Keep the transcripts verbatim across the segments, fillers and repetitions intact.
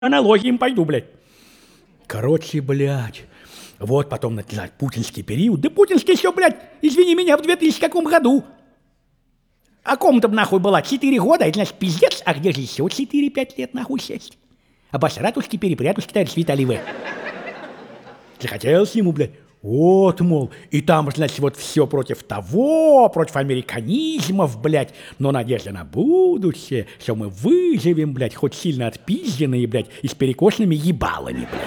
аналогии им пойду, блядь. Короче, блядь, вот потом начинать путинский период. Да путинский еще, блядь, извини меня, в две тысячи каком году. А ком-то нахуй была четыре года, это значит пиздец, а где же еще четыре-пять лет нахуй сесть? Обосратушки, перепрятушки, товарищ Виталий В. Захотелось ему, блядь, вот, мол, и там, значит, вот все против того, против американизмов, блядь, но надежда на будущее, что мы выживем, блядь, хоть сильно отпизженные, блядь, и с перекошенными ебалами, блядь.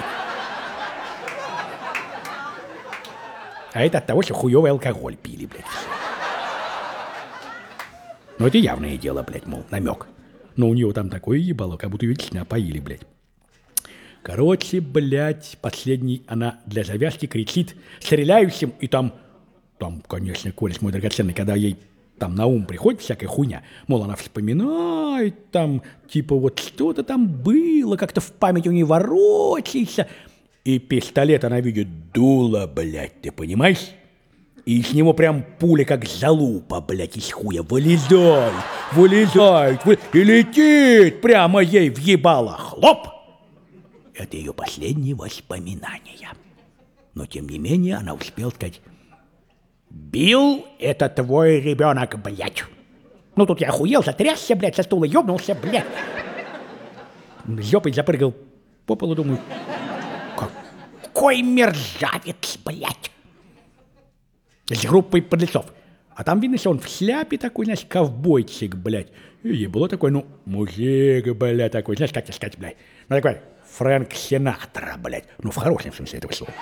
А это от того, что хуёвый алкоголь пили, блядь. Ну, это явное дело, блядь, мол, намек. Но у него там такое ебало, как будто ее действительно опоили, блядь. Короче, блядь, последний она для завязки кричит стреляющим, и там, там, конечно, Кореш мой драгоценный, когда ей там на ум приходит всякая хуйня, мол, она вспоминает, там, типа, вот что-то там было, как-то в память у нее ворочается, и пистолет она видит дуло, блядь, ты понимаешь? И из него прям пуля, как залупа, блядь, из хуя, вылезает, вылезает, вы... и летит прямо ей въебало, хлоп! Это ее последние воспоминания. Но, тем не менее, она успела сказать: «Билл, это твой ребенок, блядь». Ну, тут я охуел, затрясся, блядь, со стула, ёбнулся, блядь. Жопой запрыгал по полу, думаю, какой мерзавец, блядь. С группой подлецов. А там видно, что он в шляпе такой, знаешь, ковбойчик, блядь. И было такой, ну, мужик, блядь, такой, знаешь, как тебе сказать, блядь. Ну, такой Фрэнк Синатра, блядь. Ну, в хорошем смысле этого слова.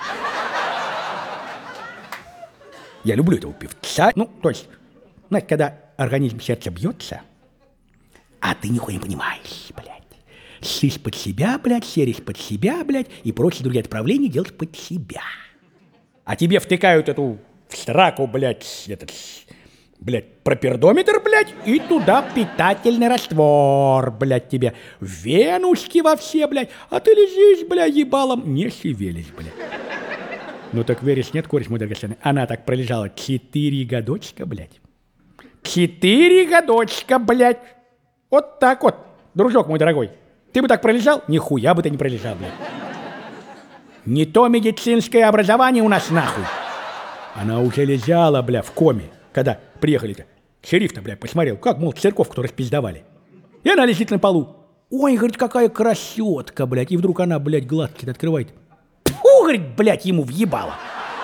Я люблю этого певца. Ну, то есть, знаешь, когда организм сердца бьется, а ты нихуя не понимаешь, блядь. Сышь под себя, блядь, серишь под себя, блядь, и прочие другие отправления делаешь под себя. А тебе втыкают эту в сраку, блядь, этот, блядь, пропердометр, блядь, и туда питательный раствор, блядь, тебе. Венушки во все, блядь, а ты лежишь, блядь, ебалом, не шевелись, блядь. Ну так веришь, нет, Кореш мой драгоценный? Она так пролежала четыре годочка, блядь. Четыре годочка, блядь. Вот так вот, дружок мой дорогой. Ты бы так пролежал? Нихуя бы ты не пролежал, блядь. Не то медицинское образование у нас нахуй. Она уже лежала, бля, в коме, когда приехали-то. Шериф-то, бля, посмотрел, как, мол, церковку-то распиздовали. И она лежит на полу. Ой, говорит, какая красотка, блядь. И вдруг она, блядь, глазки открывает. Фу, говорит, блядь, ему въебала.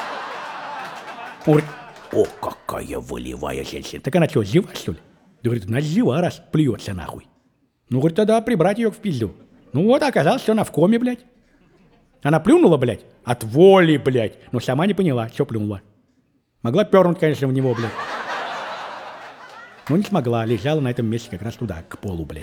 Он говорит, о, какая волевая женщина. Так она что, жива, что ли? Да, говорит, она жива, раз плюется нахуй. Ну, говорит, тогда прибрать ее в пизду. Ну вот, оказалось, что она в коме, блядь. Она плюнула, блядь, от воли, блядь. Но сама не поняла, что плюнула. Могла пернуть, конечно, в него, блядь. Но не смогла, лежала на этом месте как раз туда, к полу, блядь.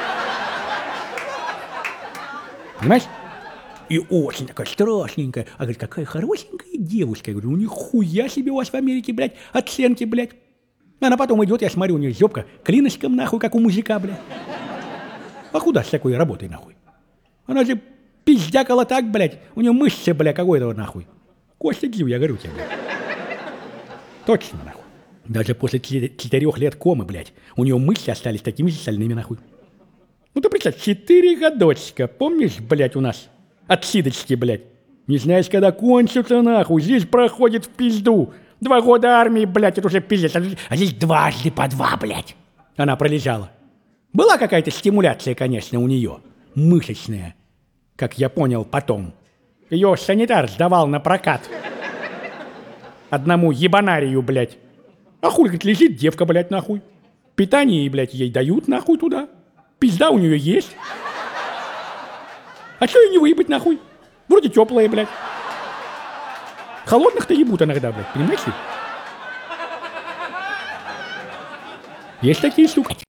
Понимаешь? И очень такая страшненькая. А говорит, какая хорошенькая девушка. Я говорю, ну нихуя себе у вас в Америке, блядь, оценки, блядь. Она потом идет, я смотрю, у нее жопка клиночком, нахуй, как у мужика, блядь. А куда с такой работой, нахуй? Она же пиздякала так, блядь. У нее мышцы, блядь, какой-то вот, нахуй. Костя Гил, я говорю тебе, блядь. Точно, нахуй. Даже после четырех лет комы, блядь, у нее мышцы остались такими же стальными, нахуй. Ну ты представь, четыре годочка, помнишь, блядь, у нас отсидочки, блядь. Не знаешь, когда кончится, нахуй, здесь проходит в пизду. Два года армии, блядь, это уже пиздец, а здесь дважды по два, блядь. Она пролежала. Была какая-то стимуляция, конечно, у нее, мышечная, как я понял потом. Ее санитар сдавал на прокат. Одному ебанарию, блядь. А хуй, говорит, лежит девка, блядь, нахуй. Питание, блядь, ей дают, нахуй, туда. Пизда у нее есть. А что ее не выебать, нахуй? Вроде теплая, блядь. Холодных-то ебут иногда, блядь, понимаешь ли? Есть такие штуки.